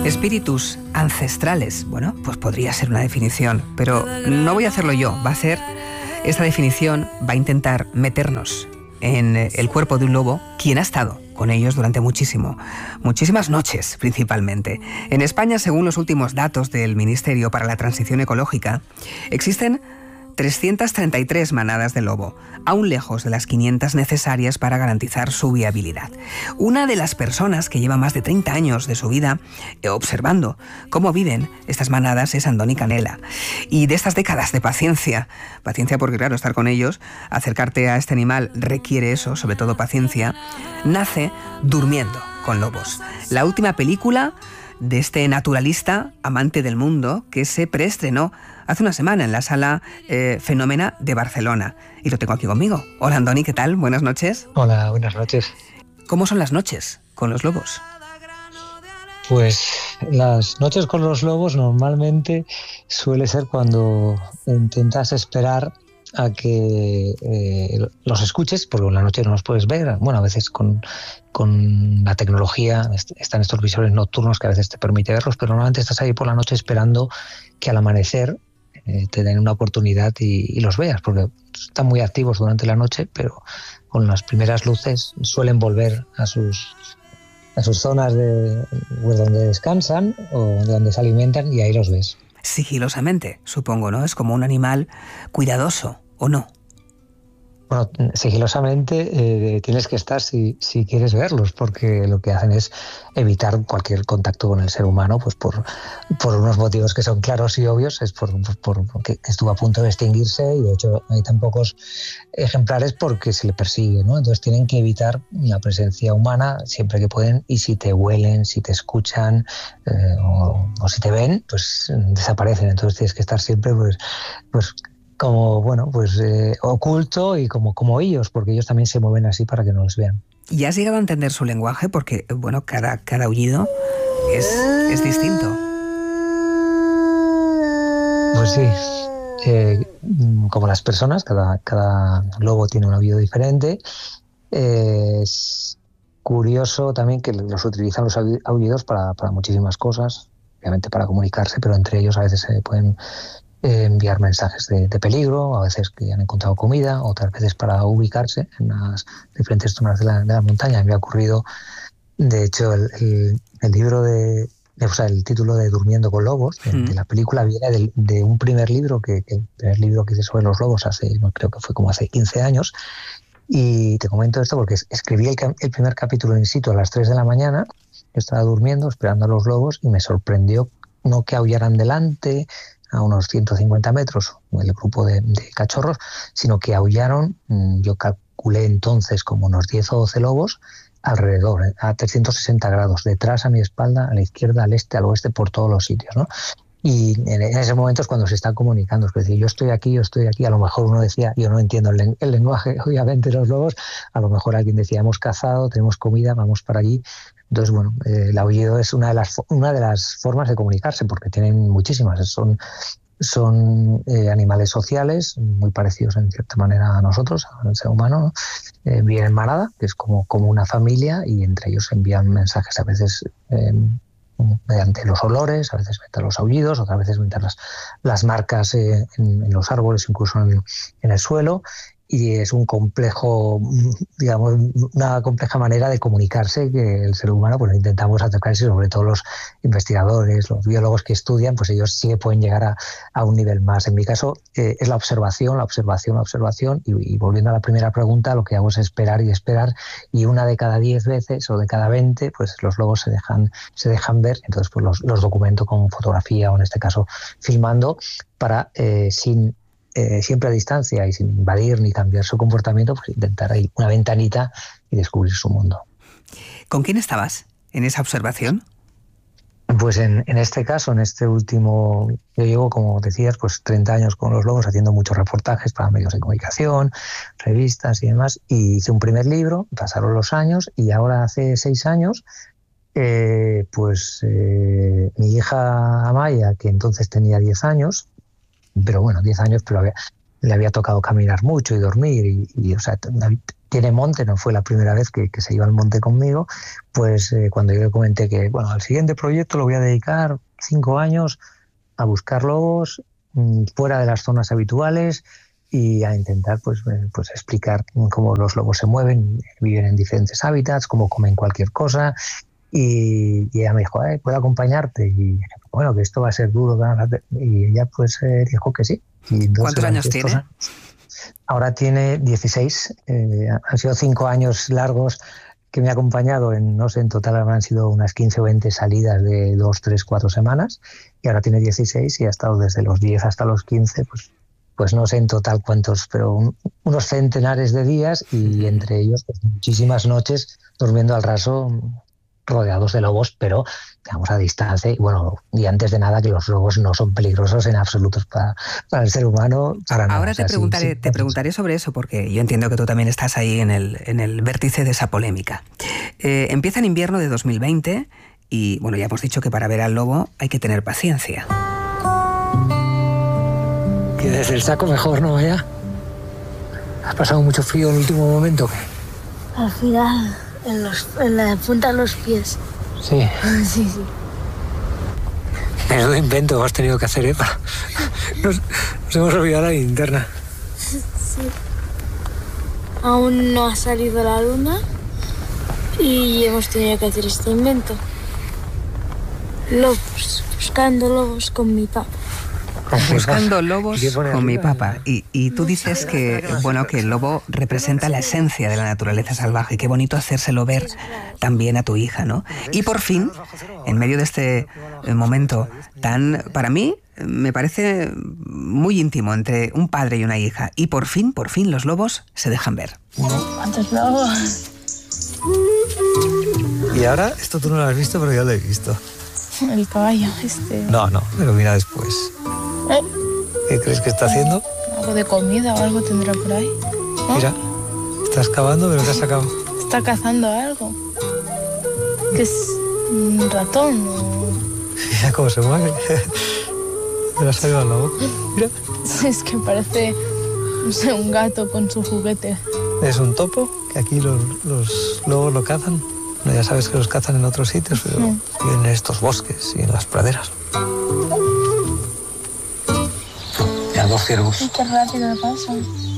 Espíritus ancestrales, bueno, pues podría ser una definición, pero no voy a hacerlo yo, esta definición va a intentar meternos en el cuerpo de un lobo, quien ha estado con ellos durante muchísimas noches principalmente. En España, según los últimos datos del Ministerio para la Transición Ecológica, existen 333 manadas de lobo, aún lejos de las 500 necesarias para garantizar su viabilidad. Una de las personas que lleva más de 30 años de su vida observando cómo viven estas manadas es Andoni Canela. Y de estas décadas de paciencia porque claro, estar con ellos, acercarte a este animal requiere eso, sobre todo paciencia, nace Durmiendo con lobos. La última película de este naturalista amante del mundo que se preestrenó hace una semana en la Sala Fenómena de Barcelona. Y lo tengo aquí conmigo. Hola Andoni, ¿qué tal? Buenas noches. Hola, buenas noches. ¿Cómo son las noches con los lobos? Pues las noches con los lobos normalmente suele ser cuando intentas esperar a que los escuches, porque en la noche no los puedes ver. Bueno, a veces con la tecnología están estos visores nocturnos que a veces te permite verlos, pero normalmente estás ahí por la noche esperando que al amanecer te den una oportunidad y los veas, porque están muy activos durante la noche, pero con las primeras luces suelen volver a sus zonas pues donde descansan o donde se alimentan, y ahí los ves. Sigilosamente, supongo, ¿no? Es como un animal cuidadoso, ¿o no? Bueno, sigilosamente tienes que estar si quieres verlos, porque lo que hacen es evitar cualquier contacto con el ser humano, pues por unos motivos que son claros y obvios, es porque estuvo a punto de extinguirse, y de hecho hay tan pocos ejemplares porque se le persigue, ¿no? Entonces tienen que evitar la presencia humana siempre que pueden, y si te huelen, si te escuchan o si te ven, pues desaparecen. Entonces tienes que estar siempre pues como, bueno, pues oculto y como ellos, porque ellos también se mueven así para que no los vean. ¿Y has llegado a entender su lenguaje? Porque, bueno, cada aullido es distinto. Pues sí, como las personas, cada lobo tiene un aullido diferente. Es curioso también que los utilizan los aullidos para muchísimas cosas, obviamente para comunicarse, pero entre ellos a veces se pueden enviar mensajes de peligro, a veces que han encontrado comida, otras veces para ubicarse en las diferentes zonas de la montaña. Me ha ocurrido, de hecho, el libro el título de Durmiendo con lobos, de la película, viene de un primer libro, el primer libro que hice sobre los lobos creo que fue como hace 15 años, y te comento esto porque escribí el primer capítulo in situ a las 3 de la mañana. Yo estaba durmiendo, esperando a los lobos, y me sorprendió no que aullaran delante, a unos 150 metros, el grupo de cachorros, sino que aullaron, yo calculé entonces como unos 10 o 12 lobos alrededor, a 360 grados, detrás, a mi espalda, a la izquierda, al este, al oeste, por todos los sitios, ¿no? Y en ese momento es cuando se están comunicando, es decir, yo estoy aquí, a lo mejor uno decía, yo no entiendo el lenguaje, obviamente, los lobos, a lo mejor alguien decía, hemos cazado, tenemos comida, vamos para allí. Entonces, bueno, el aullido es una de las formas de comunicarse, porque tienen muchísimas, son animales sociales, muy parecidos en cierta manera a nosotros, al ser humano, ¿no? Viven en manada, que es como una familia, y entre ellos envían mensajes a veces mediante los olores, a veces mediante los aullidos, otras veces mediante las marcas en los árboles, incluso en el suelo. Y es un complejo, digamos, una compleja manera de comunicarse que el ser humano pues intentamos acercarse, sobre todo los investigadores, los biólogos que estudian, pues ellos sí pueden llegar a un nivel más. En mi caso es la observación, y volviendo a la primera pregunta, lo que hago es esperar, y una de cada 10 veces o de cada 20, pues los lobos se dejan ver. Entonces pues los documento con fotografía, o en este caso filmando, para siempre a distancia y sin invadir ni cambiar su comportamiento, pues intentar ahí una ventanita y descubrir su mundo. ¿Con quién estabas en esa observación? Pues en este caso, en este último, yo llevo, como decías, pues 30 años con los lobos, haciendo muchos reportajes para medios de comunicación, revistas y demás, y hice un primer libro, pasaron los años, y ahora hace 6 años, mi hija Amaya, que entonces tenía 10 años, pero bueno, 10 años, pero le había tocado caminar mucho y dormir, y o sea, tiene monte, no fue la primera vez que se iba al monte conmigo, pues cuando yo le comenté que, bueno, al siguiente proyecto lo voy a dedicar 5 años a buscar lobos fuera de las zonas habituales y a intentar pues explicar cómo los lobos se mueven, viven en diferentes hábitats, cómo comen cualquier cosa. Y ella me dijo, ¿puedo acompañarte? Y bueno, que esto va a ser duro. Y ella pues dijo que sí. Y ¿cuántos años tiene? Ahora tiene 16. Han sido 5 años largos que me ha acompañado no sé, en total habrán sido unas 15 o 20 salidas de 2, 3, 4 semanas. Y ahora tiene 16 y ha estado desde los 10 hasta los 15, pues no sé en total cuántos, pero unos centenares de días y entre ellos pues, muchísimas noches durmiendo al raso, rodeados de lobos, pero digamos a distancia. Y bueno, y antes de nada que los lobos no son peligrosos en absoluto para el ser humano. Para nada. Ahora te preguntaré sobre eso, porque yo entiendo que tú también estás ahí en el vértice de esa polémica. Empieza en invierno de 2020 y bueno, ya hemos dicho que para ver al lobo hay que tener paciencia. Que desde el saco mejor, ¿no? Vaya. ¿Has pasado mucho frío en el último momento? Al final, en la punta de los pies. Sí. Sí. Menudo invento has tenido que hacer, Nos hemos olvidado la linterna. Sí. Aún no ha salido la luna y hemos tenido que hacer este invento. Lobos, buscando lobos con mi papá. Buscando lobos con mi papá. Y tú dices que, bueno, que el lobo representa la esencia de la naturaleza salvaje. Qué bonito hacérselo ver también a tu hija, ¿no? Y por fin, en medio de este momento tan, para mí, me parece muy íntimo entre un padre y una hija. Y por fin, los lobos se dejan ver. ¿Cuántos lobos? Y ahora, esto tú no lo has visto, pero yo lo he visto. El caballo, No, pero mira después. ¿Qué crees que está haciendo? Algo de comida o algo tendrá por ahí, ¿no? Mira, está excavando, pero ¿qué ha sacado? Está cazando algo. ¿Qué es? ¿Un ratón o...? Mira cómo se mueve. Me lo ha salido a la boca. Mira. Es que parece, no sé, un gato con su juguete. Es un topo, que aquí los lobos lo cazan. No, ya sabes que los cazan en otros sitios, pero viven en estos bosques y en las praderas. Ya, 2 ciervos. Qué rápido pasa.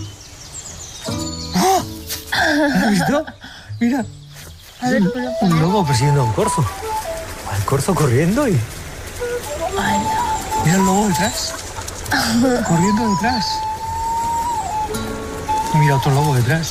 ¡Oh! ¿Has visto? Mira. A ver, un lobo persiguiendo a un corzo. El corzo corriendo y... Ay, mira el lobo detrás. Corriendo detrás. Y mira otro lobo detrás.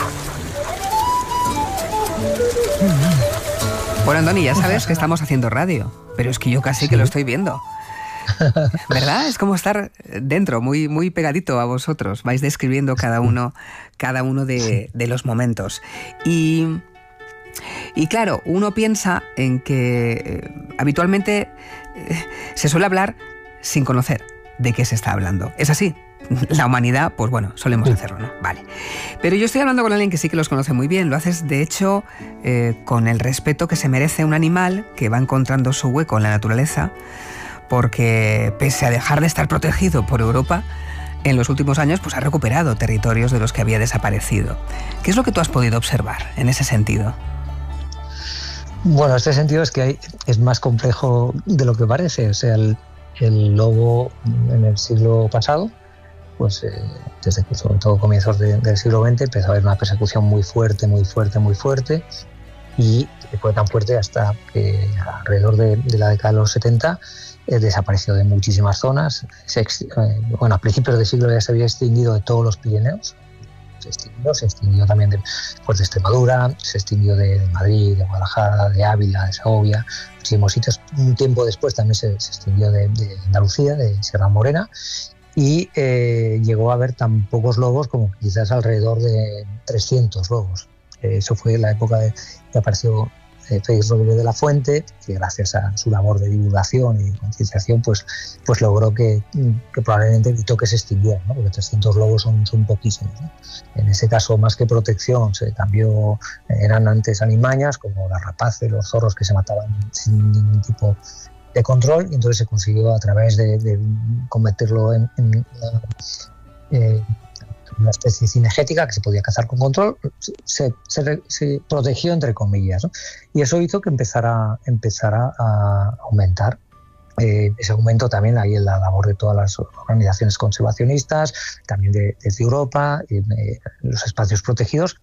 Bueno, Andoni, ya sabes que estamos haciendo radio, pero es que yo casi que lo estoy viendo. ¿Verdad? Es como estar dentro, muy, muy pegadito a vosotros. Vais describiendo cada uno de los momentos. Y claro, uno piensa en que habitualmente se suele hablar sin conocer de qué se está hablando. ¿Es así? La humanidad, pues bueno, solemos hacerlo, ¿no? Vale. Pero yo estoy hablando con alguien que sí que los conoce muy bien. Lo haces, de hecho, con el respeto que se merece un animal que va encontrando su hueco en la naturaleza, porque pese a dejar de estar protegido por Europa, en los últimos años pues ha recuperado territorios de los que había desaparecido. ¿Qué es lo que tú has podido observar en ese sentido? Bueno, este sentido es que es más complejo de lo que parece. O sea, el lobo en el siglo pasado, pues desde que sobre todo comienzos del siglo XX empezó a haber una persecución muy fuerte, y fue tan fuerte hasta que alrededor de la década de los 70 desapareció de muchísimas zonas. A principios del siglo ya se había extinguido de todos los Pirineos. Se extinguió también de Extremadura, se extinguió de Madrid, de Guadalajara, de Ávila, de Segovia, muchísimos sitios. Un tiempo después también se extinguió de Andalucía, de Sierra Morena, y llegó a haber tan pocos lobos como quizás alrededor de 300 lobos. Eso fue la época que apareció Félix Rodríguez de la Fuente, que gracias a su labor de divulgación y concienciación pues logró que probablemente evitó que se extinguieran, ¿no? Porque 300 lobos son poquísimos, ¿no? En ese caso, más que protección, se cambió, eran antes alimañas como las rapaces, los zorros que se mataban sin ningún tipo de control, y entonces se consiguió a través de convertirlo en una especie cinegética que se podía cazar con control, se protegió entre comillas, ¿no? Y eso hizo que empezara a aumentar. Ese aumento también ahí en la labor de todas las organizaciones conservacionistas, también desde Europa, en los espacios protegidos,